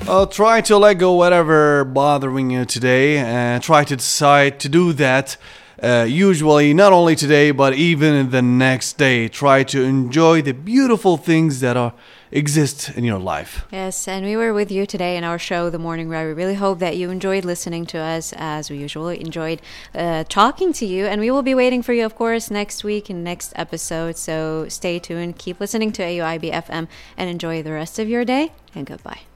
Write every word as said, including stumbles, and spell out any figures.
Uh, try to let go whatever bothering you today, and try to decide to do that. Uh, usually, not only today, but even the next day. Try to enjoy the beautiful things that are exist in your life. Yes, and we were with you today in our show, The Morning Ride. We really hope that you enjoyed listening to us as we usually enjoyed uh, talking to you. And we will be waiting for you, of course, next week in next episode. So stay tuned, keep listening to A U I B F M, and enjoy the rest of your day. And goodbye.